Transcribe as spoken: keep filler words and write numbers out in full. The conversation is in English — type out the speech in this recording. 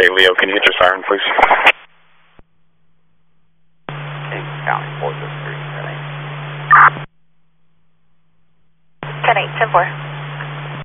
Hey, Leo, can you get your siren, please? King County, four six three, ten eight. ten eight, ten four.